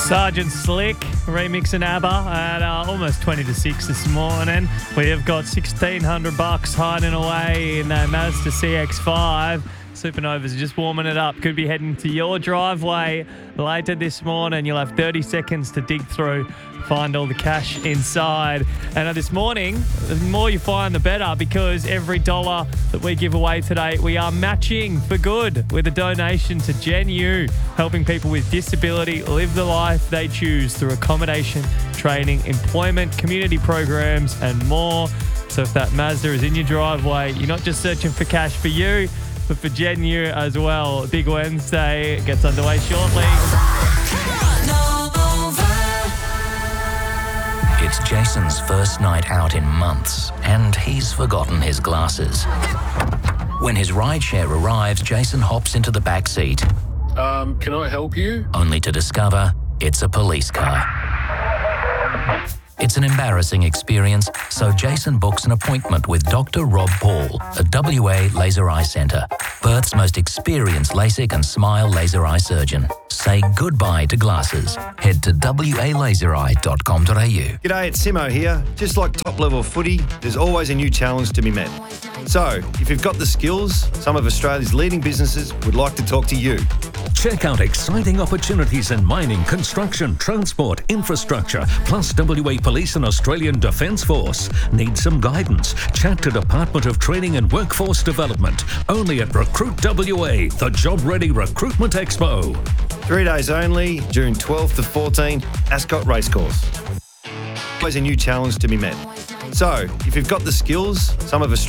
Sergeant Slick remixing ABBA at almost 20 to 6 this morning. We have got $1,600 hiding away in Mazda CX-5. Supernovas are just warming it up. Could be heading to your driveway later this morning. You'll have 30 seconds to dig through, find all the cash inside. And this morning, the more you find, the better, because every dollar that we give away today, we are matching for good with a donation to Gen U, helping people with disability live the life they choose through accommodation, training, employment, community programs, and more. So if that Mazda is in your driveway, you're not just searching for cash for you, but for Gen U as well. Big Wednesday gets underway shortly. It's Jason's first night out in months, and he's forgotten his glasses. When his rideshare arrives, Jason hops into the back seat. Can I help you? Only to discover it's a police car. It's an embarrassing experience, so Jason books an appointment with Dr. Rob Paul at WA Laser Eye Centre, Perth's most experienced LASIK and SMILE laser eye surgeon. Say goodbye to glasses. Head to walasereye.com.au. G'day, it's Simo here. Just like top-level footy, there's always a new challenge to be met. So, if you've got the skills, some of Australia's leading businesses would like to talk to you. Check out exciting opportunities in mining, construction, transport, infrastructure, plus WA Police and Australian Defence Force. Need some guidance? Chat to Department of Training and Workforce Development. Only at Recruit WA, the job-ready recruitment expo. 3 days only, June 12th to 14, Ascot Racecourse. Always a new challenge to be met. So, if you've got the skills, some of Australia's